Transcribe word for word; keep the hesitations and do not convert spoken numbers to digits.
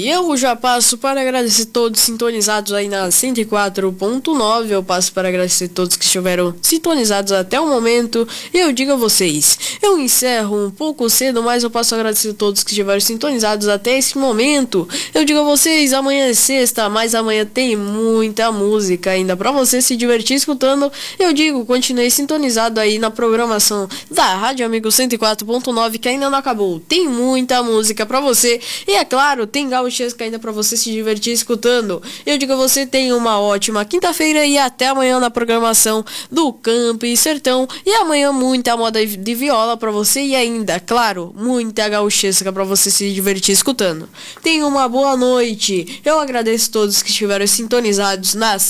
E eu já passo para agradecer todos sintonizados aí na cento e quatro ponto nove. Eu passo para agradecer todos que estiveram sintonizados até o momento. E eu digo a vocês, eu encerro um pouco cedo, mas eu passo a agradecer todos que estiveram sintonizados até esse momento. Eu digo a vocês, amanhã é sexta, mas amanhã tem muita música ainda para você se divertir escutando. Eu digo, continue sintonizado aí na programação da Rádio Amigo cento e quatro ponto nove, que ainda não acabou. Tem muita música para você. E é claro, tem gauchesca ainda para você se divertir escutando. Eu digo a você, tenha uma ótima quinta-feira e até amanhã na programação do Campo e Sertão. E amanhã muita moda de viola para você e ainda, claro, muita gauchesca para você se divertir escutando. Tenha uma boa noite. Eu agradeço a todos que estiveram sintonizados nas